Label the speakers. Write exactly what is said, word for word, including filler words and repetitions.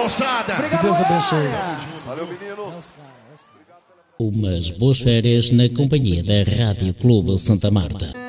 Speaker 1: moçada.
Speaker 2: Obrigado, Deus abençoe.
Speaker 1: Valeu, meninos.
Speaker 3: Umas boas férias na companhia da Rádio Clube Santa Marta.